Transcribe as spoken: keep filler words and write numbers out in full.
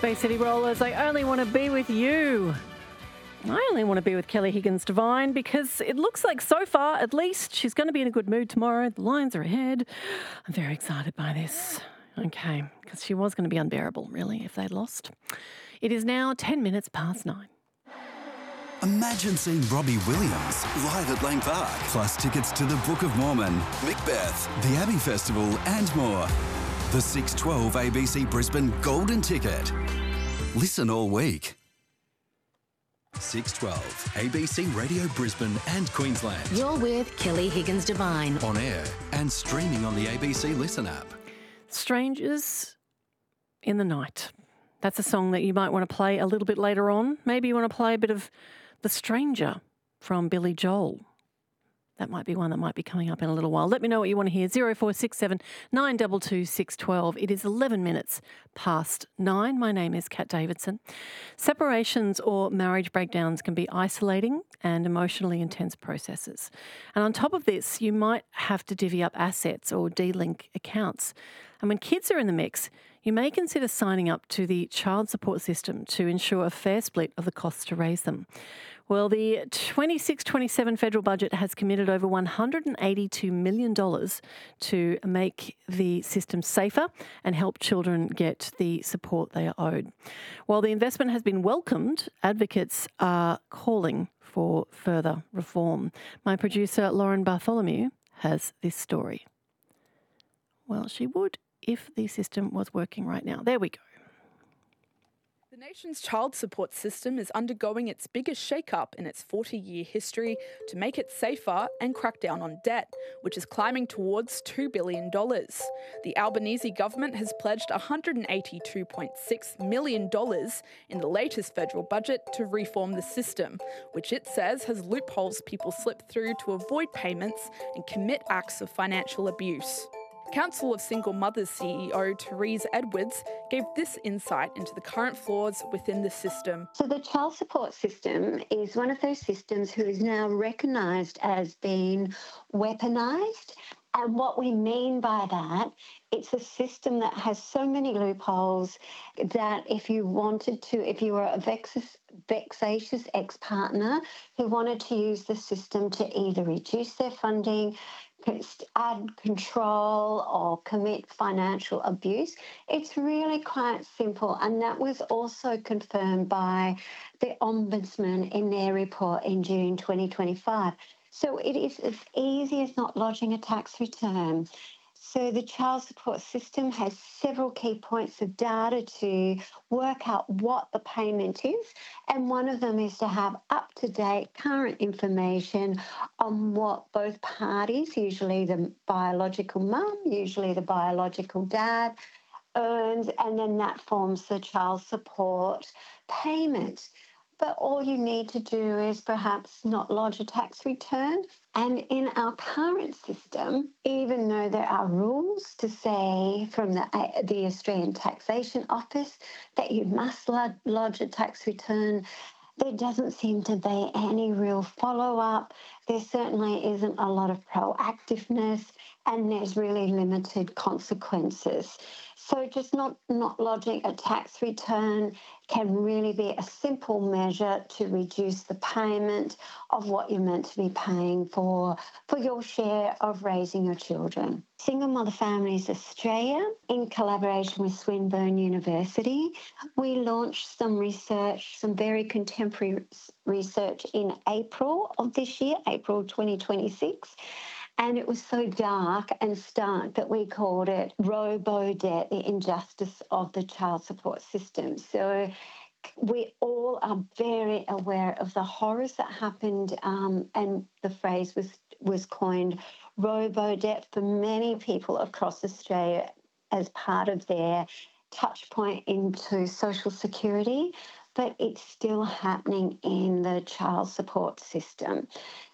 Bay City Rollers, I only want to be with you. I only want to be with Kelly Higgins-Devine because it looks like so far, at least, she's going to be in a good mood tomorrow. The Lions are ahead. I'm very excited by this. Okay, because she was going to be unbearable, really, if they'd lost. It is now ten minutes past nine. Imagine seeing Robbie Williams live at Lang Park, plus tickets to the Book of Mormon, Macbeth, the Abbey Festival and more. The six twelve A B C Brisbane Golden Ticket. Listen all week. six twelve A B C Radio Brisbane and Queensland. You're with Kelly Higgins-Devine. On air and streaming on the A B C Listen app. Strangers in the Night. That's a song that you might want to play a little bit later on. Maybe you want to play a bit of The Stranger from Billy Joel. That might be one that might be coming up in a little while. Let me know what you want to hear. zero four six seven nine two two six one two. It is eleven minutes past nine. My name is Kat Davidson. Separations or marriage breakdowns can be isolating and emotionally intense processes. And on top of this, you might have to divvy up assets or de-link accounts. And when kids are in the mix, you may consider signing up to the child support system to ensure a fair split of the costs to raise them. Well, the twenty-six twenty-seven federal budget has committed over one hundred eighty-two million dollars to make the system safer and help children get the support they are owed. While the investment has been welcomed, advocates are calling for further reform. My producer, Lauren Bartholomew, has this story. Well, she would if the system was working right now. There we go. The nation's child support system is undergoing its biggest shake-up in its forty-year history to make it safer and crack down on debt, which is climbing towards two billion dollars. The Albanese government has pledged one hundred eighty-two point six million dollars in the latest federal budget to reform the system, which it says has loopholes people slip through to avoid payments and commit acts of financial abuse. Council of Single Mothers C E O Therese Edwards gave this insight into the current flaws within the system. So the child support system is one of those systems who is now recognised as being weaponised. And what we mean by that, it's a system that has so many loopholes that if you wanted to, if you were a vex- vexatious ex-partner who wanted to use the system to either reduce their funding, add control or commit financial abuse. It's really quite simple, and that was also confirmed by the Ombudsman in their report in June twenty twenty-five. So it is as easy as not lodging a tax return. So the child support system has several key points of data to work out what the payment is, and one of them is to have up-to-date current information on what both parties, usually the biological mum, usually the biological dad, earns, and then that forms the child support payment. But all you need to do is perhaps not lodge a tax return. And in our current system, even though there are rules to say from the, the Australian Taxation Office that you must lodge a tax return, there doesn't seem to be any real follow-up. There certainly isn't a lot of proactiveness, and there's really limited consequences. So just not, not lodging a tax return can really be a simple measure to reduce the payment of what you're meant to be paying for, for your share of raising your children. Single Mother Families Australia, in collaboration with Swinburne University, we launched some research, some very contemporary research in April of this year, April twenty twenty-six. And it was so dark and stark that we called it Robo-Debt, the injustice of the child support system. So we all are very aware of the horrors that happened, um, and the phrase was, was coined Robo-Debt for many people across Australia as part of their touch point into social security, but it's still happening in the child support system.